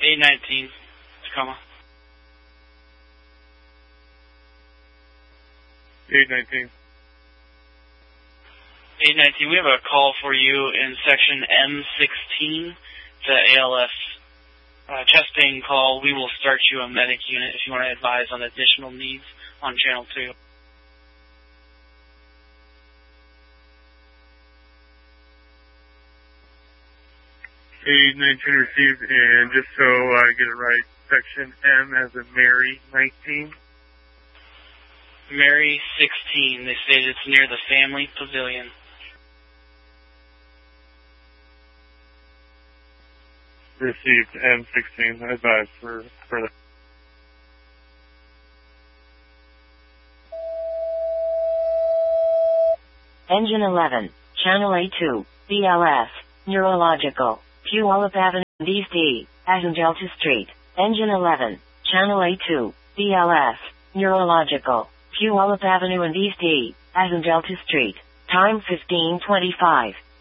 819, Tacoma. 819. 819, we have a call for you in section M16, the ALS chest pain call. We will start you a medic unit if you want to advise on additional needs on channel 2. A19 received, and just so I get it right, section M as in Mary 19. Mary 16, they stated it's near the family pavilion. Received M16, advised for further. Engine 11, Channel A2, BLS, Neurological, Puyallup Avenue, East D, Asendelta Street. Engine 11, Channel A2, BLS, Neurological, Puyallup Avenue and East D, Asendelta Street. Time 15:25.